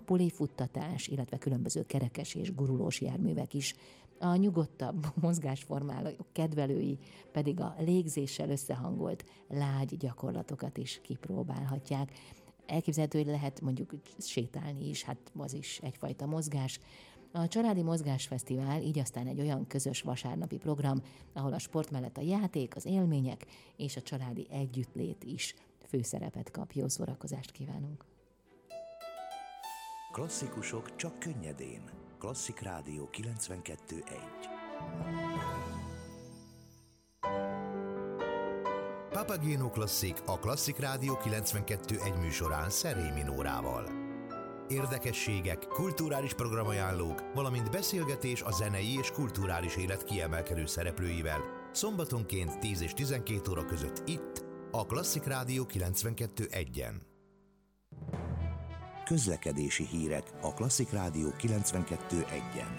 pulifuttatás, illetve különböző kerekes és gurulós járművek is. A nyugodtabb mozgásformálók kedvelői pedig a légzéssel összehangolt lágy gyakorlatokat is kipróbálhatják. Elképzelhető, hogy lehet mondjuk sétálni is, hát az is egyfajta mozgás. A Családi Mozgásfesztivál így aztán egy olyan közös vasárnapi program, ahol a sport mellett a játék, az élmények és a családi együttlét is főszerepet kap. Jó szórakozást kívánunk! Klasszikusok csak könnyedén. Klasszik Rádió 92.1. Papageno Klasszik a Klasszik Rádió 92.1 műsorán Szerémi Nórával. Érdekességek, kulturális programajánlók, valamint beszélgetés a zenei és kulturális élet kiemelkedő szereplőivel szombatonként 10 és 12 óra között itt, a Klasszik Rádió 92.1-en. Közlekedési hírek a Klasszik Rádió 92.1-en.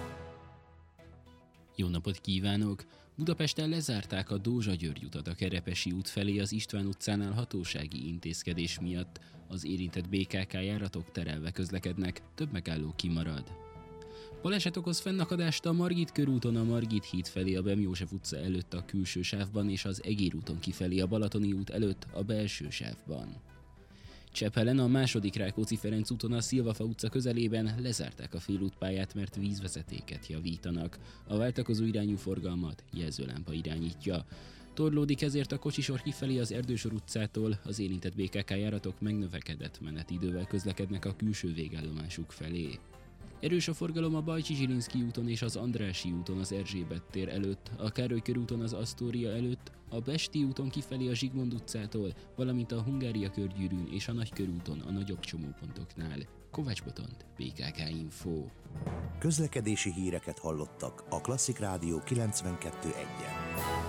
Jó napot kívánok! Budapesten lezárták a Dózsa-György utat a Kerepesi út felé az István utcánál hatósági intézkedés miatt. Az érintett BKK járatok terelve közlekednek, több megálló kimarad. Baleset okoz fennakadást a Margit körúton a Margit híd felé a Bem József utca előtt a külső sávban és az Egér úton kifelé a Balatoni út előtt a belső sávban. Csepelen a II. Rákóczi-Ferenc úton a Szilvafa utca közelében lezárták a félútpályát, mert vízvezetéket javítanak. A váltakozó irányú forgalmat jelzőlámpa irányítja. Torlódik ezért a kocsisor kifelé az Erdősor utcától, az érintett BKK járatok megnövekedett menetidővel közlekednek a külső végállomásuk felé. Erős a forgalom a Bajcsi-Zsilinszky úton és az Andrássy úton az Erzsébet tér előtt, a Károly körúton az Asztória előtt, a Pesti úton kifelé a Zsigmond utcától, valamint a Hungária körgyűrűn és a Nagykörúton a nagyobb csomópontoknál. Kovács Botont, BKK Info. Közlekedési híreket hallottak a Klasszik Rádió 92.1-en.